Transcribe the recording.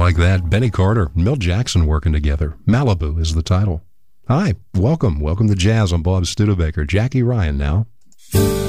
like that. Benny Carter, Milt Jackson working together. Malibu is the title. Hi, welcome to Jazz on Bob Studebaker. Jackie Ryan now.